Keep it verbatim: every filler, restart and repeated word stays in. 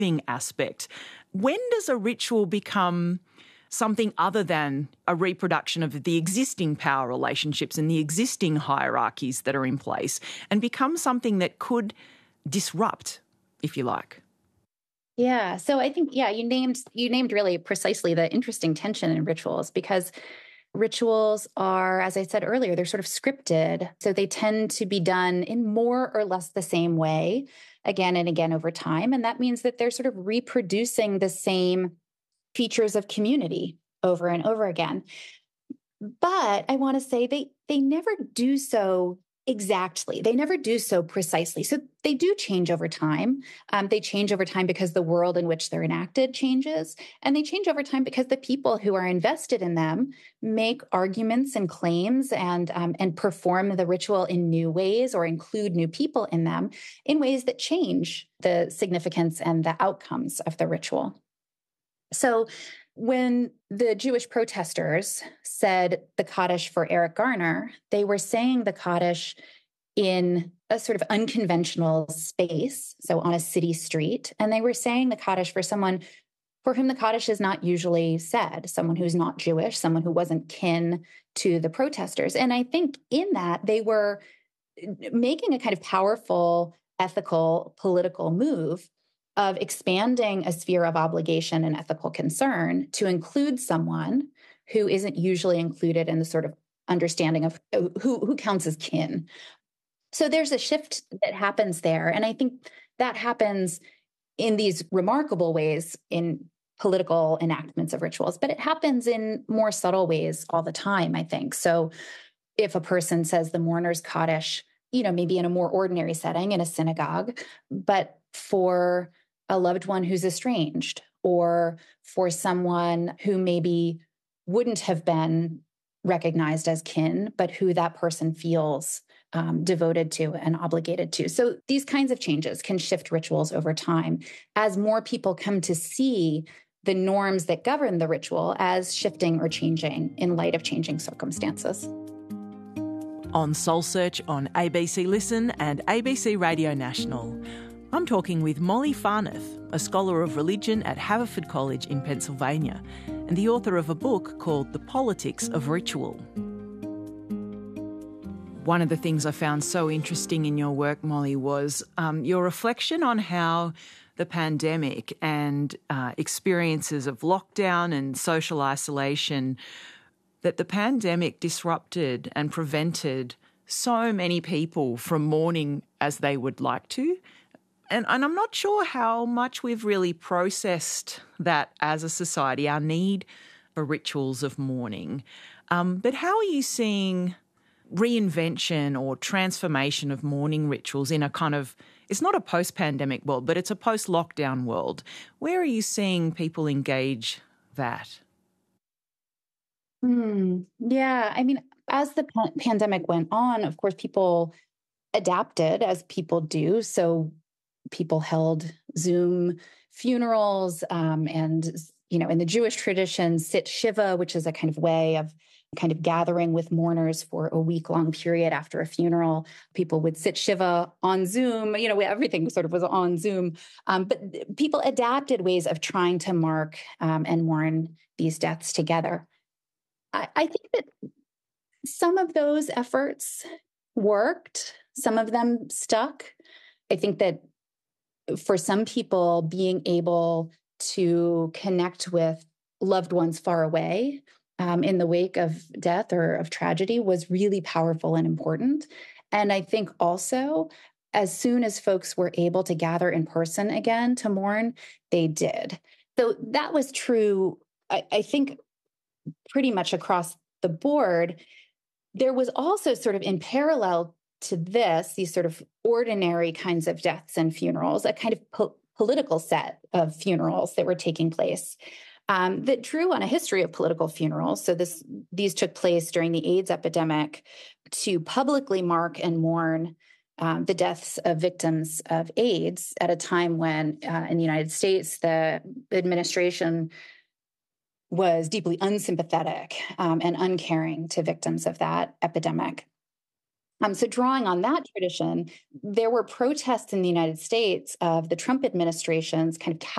thing aspect. When does a ritual become something other than a reproduction of the existing power relationships and the existing hierarchies that are in place and become something that could disrupt, if you like? Yeah. So I think, yeah, you named you named really precisely the interesting tension in rituals, because rituals are, as I said earlier, they're sort of scripted. So they tend to be done in more or less the same way again and again over time. And that means that they're sort of reproducing the same features of community over and over again. But I want to say they they never do so exactly. They never do so precisely. So they do change over time. Um, they change over time because the world in which they're enacted changes. And they change over time because the people who are invested in them make arguments and claims and, um, and perform the ritual in new ways or include new people in them in ways that change the significance and the outcomes of the ritual. So when the Jewish protesters said the Kaddish for Eric Garner, they were saying the Kaddish in a sort of unconventional space, so on a city street. And they were saying the Kaddish for someone for whom the Kaddish is not usually said, someone who's not Jewish, someone who wasn't kin to the protesters. And I think in that they were making a kind of powerful ethical, political move of expanding a sphere of obligation and ethical concern to include someone who isn't usually included in the sort of understanding of who, who counts as kin. So there's a shift that happens there. And I think that happens in these remarkable ways in political enactments of rituals, but it happens in more subtle ways all the time, I think. So if a person says the mourner's Kaddish, you know, maybe in a more ordinary setting in a synagogue, but for a loved one who's estranged, or for someone who maybe wouldn't have been recognized as kin, but who that person feels um, devoted to and obligated to. So these kinds of changes can shift rituals over time as more people come to see the norms that govern the ritual as shifting or changing in light of changing circumstances. On Soul Search on A B C Listen and A B C Radio National, I'm talking with Molly Farnath, a scholar of religion at Haverford College in Pennsylvania and the author of a book called The Politics of Ritual. One of the things I found so interesting in your work, Molly, was um, your reflection on how the pandemic and uh, experiences of lockdown and social isolation, that the pandemic disrupted and prevented so many people from mourning as they would like to. And, and I'm not sure how much we've really processed that as a society, our need for rituals of mourning. Um, but how are you seeing reinvention or transformation of mourning rituals in a kind of, it's not a post-pandemic world, but it's a post-lockdown world? Where are you seeing people engage that? Mm, yeah, I mean, as the pa- pandemic went on, of course, people adapted as people do. So people held Zoom funerals um, and, you know, in the Jewish tradition, sit Shiva, which is a kind of way of kind of gathering with mourners for a week-long period after a funeral. People would sit Shiva on Zoom. You know, everything sort of was on Zoom. Um, but people adapted ways of trying to mark um, and mourn these deaths together. I, I think that some of those efforts worked. Some of them stuck. I think that for some people, being able to connect with loved ones far away um, in the wake of death or of tragedy was really powerful and important. And I think also, as soon as folks were able to gather in person again to mourn, they did. So that was true, I, I think, pretty much across the board. There was also sort of in parallel to this, these sort of ordinary kinds of deaths and funerals, a kind of po- political set of funerals that were taking place um, that drew on a history of political funerals. So this these took place during the AIDS epidemic to publicly mark and mourn um, the deaths of victims of AIDS at a time when uh, in the United States, the administration was deeply unsympathetic um, and uncaring to victims of that epidemic. Um, so, drawing on that tradition, there were protests in the United States of the Trump administration's kind of